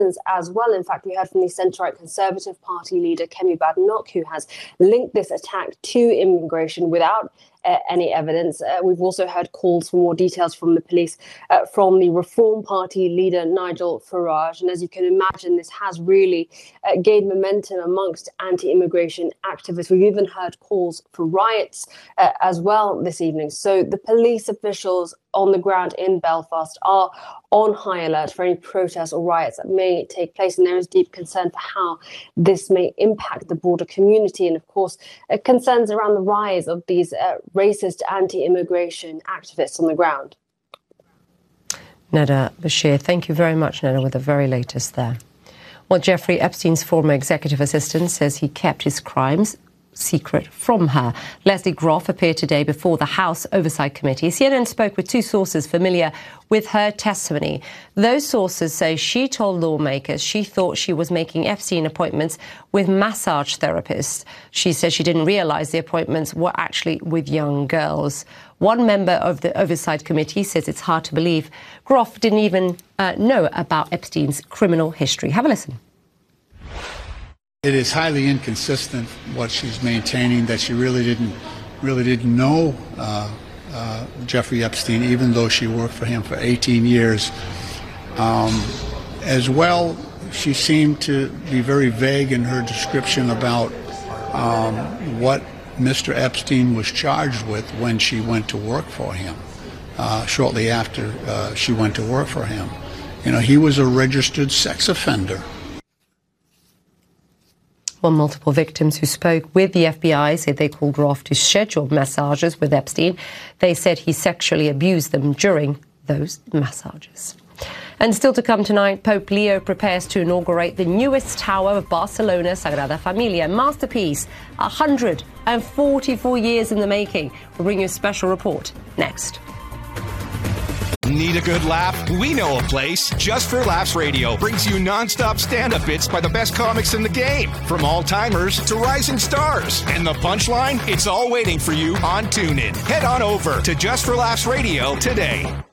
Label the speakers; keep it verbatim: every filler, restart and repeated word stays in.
Speaker 1: as well. In fact, we heard from the centre-right Conservative Party leader Kemi Badenoch, who has linked this attack to immigration without uh, any evidence. Uh, we've also heard calls for more details from the police uh, from the Reform Party leader Nigel Farage. And as you can imagine, this has really uh, gained momentum amongst anti-immigration activists. We've even heard calls for riots uh, as well this evening. So the police officials on the ground in Belfast are on high alert for any protests or riots that may take place, and there is deep concern for how this may impact the broader community, and of course uh, concerns around the rise of these uh, racist anti-immigration activists on the ground.
Speaker 2: Neda Bashir, thank you very much, Neda, with the very latest there. Well, Jeffrey Epstein's former executive assistant says he kept his crimes secret from her. Leslie Groff appeared today before the House Oversight Committee. C N N spoke with two sources familiar with her testimony. Those sources say she told lawmakers she thought she was making Epstein appointments with massage therapists. She says she didn't realise the appointments were actually with young girls. One member of the Oversight Committee says it's hard to believe Groff didn't even uh, know about Epstein's criminal history. Have a listen.
Speaker 3: It is highly inconsistent what she's maintaining, that she really didn't really didn't know uh, uh, Jeffrey Epstein, even though she worked for him for eighteen years. Um, as well, she seemed to be very vague in her description about um, what Mister Epstein was charged with when she went to work for him, uh, shortly after uh, she went to work for him. You know, he was a registered sex offender.
Speaker 2: Well, multiple victims who spoke with the F B I said they called Groff to schedule massages with Epstein. They said he sexually abused them during those massages. And still to come tonight, Pope Leo prepares to inaugurate the newest tower of Barcelona, Sagrada Familia, masterpiece, one hundred forty-four years in the making. We'll bring you a special report next.
Speaker 4: Need a good laugh? We know a place. Just for Laughs Radio brings you non-stop stand-up bits by the best comics in the game, from all-timers to rising stars. And the punchline? It's all waiting for you on TuneIn. Head on over to Just for Laughs Radio today.